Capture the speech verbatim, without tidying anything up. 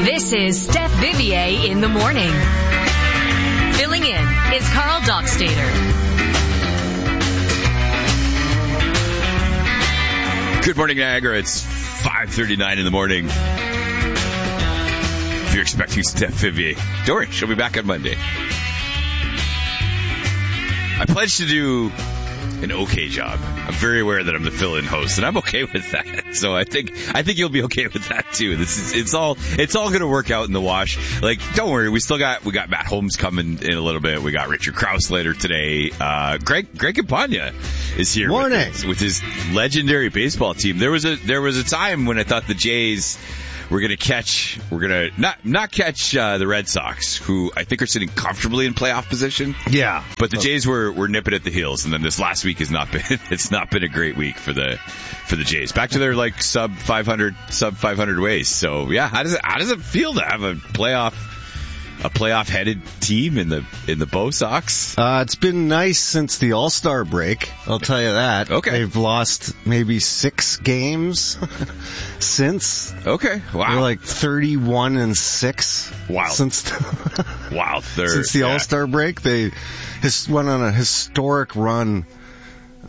This is Steph Vivier in the morning. Filling in is Carl Dockstader. Good morning, Niagara. It's five thirty-nine in the morning. If you're expecting Steph Vivier, don't worry, she'll be back on Monday. I pledged to do an okay job. I'm very aware that I'm the fill-in host, and I'm okay with that. So I think I think you'll be okay with that too. This is it's all it's all going to work out in the wash. Like, don't worry, we still got we got Matt Holmes coming in a little bit. We got Richard Krause later today. Uh, Greg Greg Campagna is here Morning. with, his, with his legendary baseball team. There was a there was a time when I thought the Jays were going to catch, we're going to not not catch uh, the Red Sox, who I think are sitting comfortably in playoff position. Yeah. But the Jays were, were nipping at the heels, and then this last week has not been it's not been a great week for the for the Jays. Back to their like sub five hundred sub five hundred ways. So yeah, how does it how does it feel to have a playoff a playoff headed team in the in the Bo Sox? Uh, it's been nice since the All-Star break, I'll tell you that. Okay. They've lost maybe six games since. Okay. Wow. They're like thirty-one and six. Wow. Since the, wow. They're, since the yeah. All-Star break, they just went on a historic run